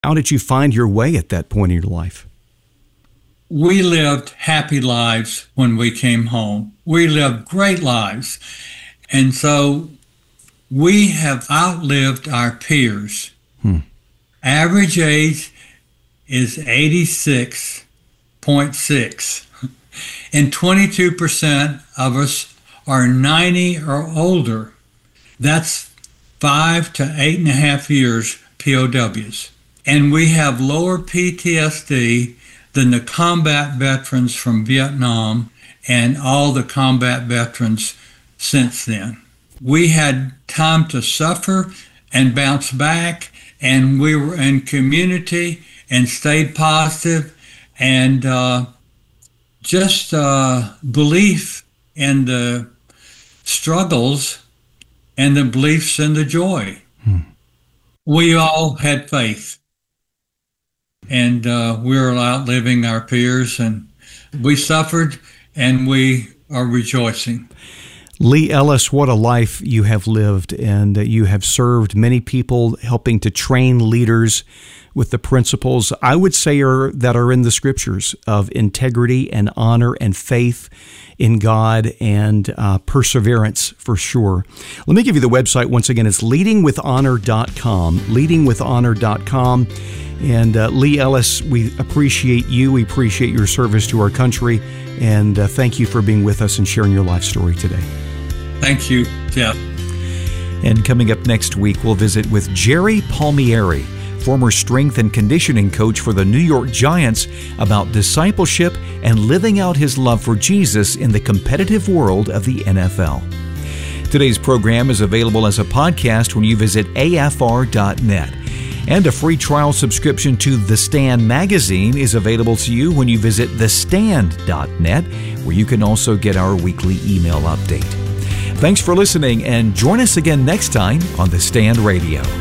How did you find your way at that point in your life? We lived happy lives when we came home. We lived great lives. And so we have outlived our peers. Average age is 86.6. And 22% of us are 90 or older. That's 5 to 8.5 years POWs. And we have lower PTSD than the combat veterans from Vietnam and all the combat veterans since then. We had time to suffer and bounce back, and we were in community and stayed positive, and just belief in the struggles and the beliefs in the joy. We all had faith, and we were outliving our peers, and we suffered, and we are rejoicing. Lee Ellis, what a life you have lived, and you have served many people, helping to train leaders with the principles, I would say, that are in the scriptures of integrity and honor and faith in God and perseverance, for sure. Let me give you the website once again. It's leadingwithhonor.com, leadingwithhonor.com. And Lee Ellis, we appreciate you. We appreciate your service to our country. And thank you for being with us and sharing your life story today. Thank you, Jeff. And coming up next week, we'll visit with Jerry Palmieri, former strength and conditioning coach for the New York Giants, about discipleship and living out his love for Jesus in the competitive world of the NFL. Today's program is available as a podcast when you visit afr.net. And a free trial subscription to The Stand magazine is available to you when you visit thestand.net, where you can also get our weekly email update. Thanks for listening, and join us again next time on The Stand Radio.